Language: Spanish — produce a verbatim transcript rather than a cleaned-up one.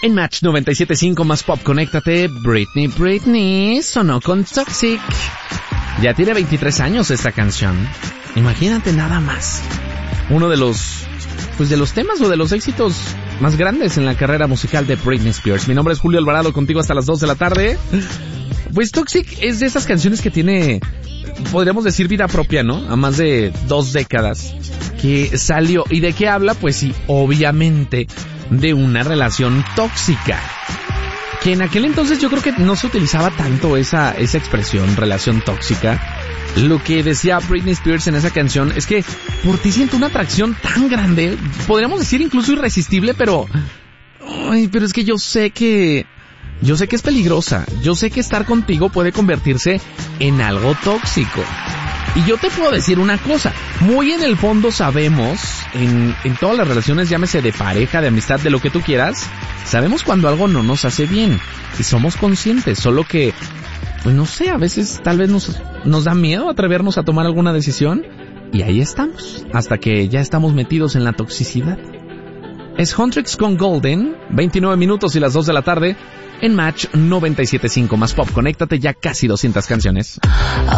En Match noventa y siete punto cinco más pop, conéctate. Britney, Britney sonó con Toxic. Ya tiene veintitrés años esta canción. Imagínate nada más. Uno de los, pues de los temas o de los éxitos más grandes en la carrera musical de Britney Spears. Mi nombre es Julio Alvarado, contigo hasta las dos de la tarde. Pues Toxic es de esas canciones que tiene, podríamos decir, vida propia, ¿no? A más de dos décadas que salió. ¿Y de qué habla? Pues sí, obviamente de una relación tóxica. Que en aquel entonces yo creo que no se utilizaba tanto esa, esa expresión, relación tóxica. Lo que decía Britney Spears en esa canción es que por ti siento una atracción tan grande, podríamos decir incluso irresistible, pero... Ay, pero es que yo sé que... Yo sé que es peligrosa. Yo sé que estar contigo puede convertirse en algo tóxico. Y yo te puedo decir una cosa, muy en el fondo sabemos, en, en todas las relaciones, llámese de pareja, de amistad, de lo que tú quieras, sabemos cuando algo no nos hace bien. Y somos conscientes, solo que, pues no sé, a veces tal vez nos, nos da miedo atrevernos a tomar alguna decisión. Y ahí estamos, hasta que ya estamos metidos en la toxicidad. Es Huntrix con Golden, veintinueve minutos y las dos de la tarde, en Match noventa y siete punto cinco más pop. Conéctate, ya casi doscientas canciones.